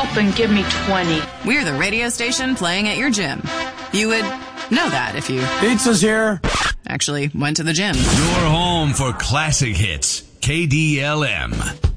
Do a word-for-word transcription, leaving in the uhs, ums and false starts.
help and give me twenty. We're the radio station playing at your gym. You would know that if you... Pizza's here. Actually went to the gym. Your home for classic hits. K D L M.